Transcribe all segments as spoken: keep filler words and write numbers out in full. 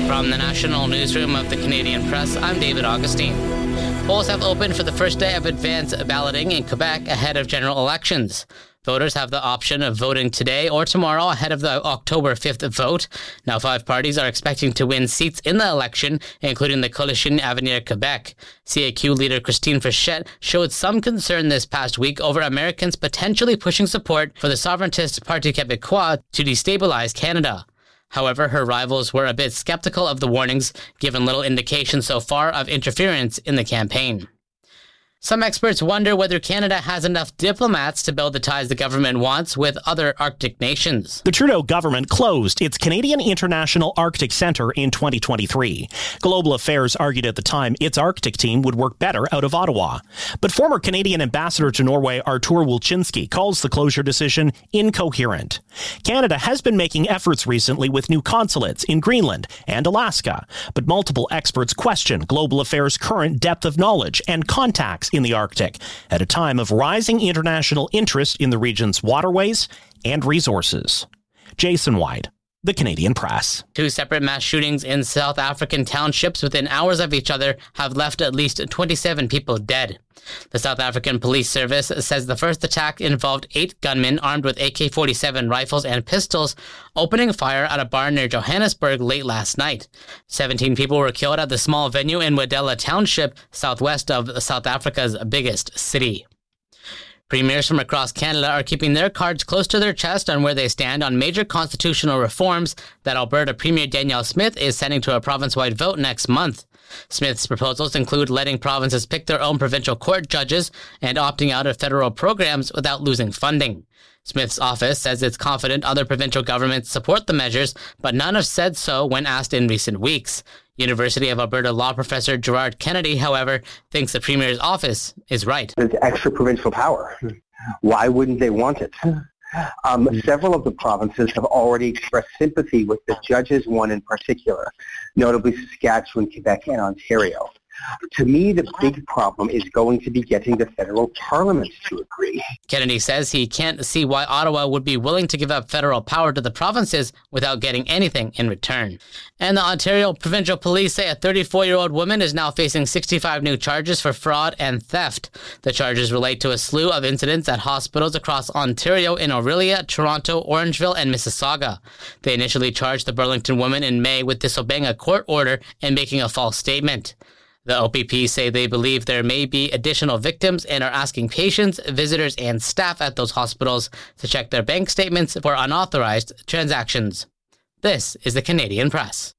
From the national newsroom of the Canadian Press, I'm David Augustine. Polls have opened for the first day of advance balloting in Quebec ahead of general elections. Voters have the option of voting today or tomorrow ahead of the October fifth vote. Now, five parties are expecting to win seats in the election, including the Coalition Avenir Quebec. C A Q leader Christine Frechette showed some concern this past week over Americans potentially pushing support for the sovereigntist Parti Québécois to destabilize Canada. However, her rivals were a bit skeptical of the warnings, given little indication so far of interference in the campaign. Some experts wonder whether Canada has enough diplomats to build the ties the government wants with other Arctic nations. The Trudeau government closed its Canadian International Arctic Centre in twenty twenty-three. Global Affairs argued at the time its Arctic team would work better out of Ottawa. But former Canadian ambassador to Norway Artur Wilczynski calls the closure decision incoherent. Canada has been making efforts recently with new consulates in Greenland and Alaska, but multiple experts question Global Affairs' current depth of knowledge and contacts in the Arctic at a time of rising international interest in the region's waterways and resources. Jason White, The Canadian Press. Two separate mass shootings in South African townships within hours of each other have left at least twenty-seven people dead. The South African Police Service says the first attack involved eight gunmen armed with A K forty-seven rifles and pistols opening fire at a bar near Johannesburg late last night. seventeen people were killed at the small venue in Wadela Township, southwest of South Africa's biggest city. Premiers from across Canada are keeping their cards close to their chest on where they stand on major constitutional reforms that Alberta Premier Danielle Smith is sending to a province-wide vote next month. Smith's proposals include letting provinces pick their own provincial court judges and opting out of federal programs without losing funding. Smith's office says it's confident other provincial governments support the measures, but none have said so when asked in recent weeks. University of Alberta law professor Gerard Kennedy, however, thinks the Premier's office is right. There's extra provincial power. Why wouldn't they want it? Um, several of the provinces have already expressed sympathy with the judges, one in particular, notably Saskatchewan, Quebec, and Ontario. To me, the big problem is going to be getting the federal parliaments to agree. Kennedy says he can't see why Ottawa would be willing to give up federal power to the provinces without getting anything in return. And the Ontario Provincial Police say a thirty-four-year-old woman is now facing sixty-five new charges for fraud and theft. The charges relate to a slew of incidents at hospitals across Ontario in Orillia, Toronto, Orangeville, and Mississauga. They initially charged the Burlington woman in May with disobeying a court order and making a false statement. The O P P say they believe there may be additional victims and are asking patients, visitors, and staff at those hospitals to check their bank statements for unauthorized transactions. This is the Canadian Press.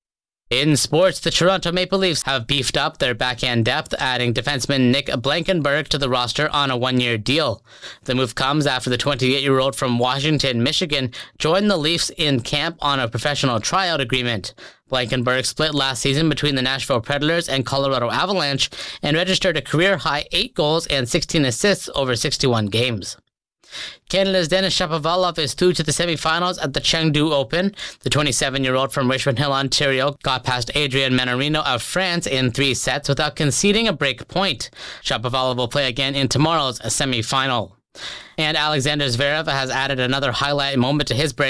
In sports, the Toronto Maple Leafs have beefed up their backhand depth, adding defenseman Nick Blankenburg to the roster on a one-year deal. The move comes after the twenty-eight-year-old from Washington, Michigan, joined the Leafs in camp on a professional tryout agreement. Blankenburg split last season between the Nashville Predators and Colorado Avalanche and registered a career-high eight goals and sixteen assists over sixty-one games. Canada's Denis Shapovalov is through to the semifinals at the Chengdu Open. The twenty-seven-year-old from Richmond Hill, Ontario, got past Adrian Manarino of France in three sets without conceding a break point. Shapovalov will play again in tomorrow's semifinal. And Alexander Zverev has added another highlight moment to his break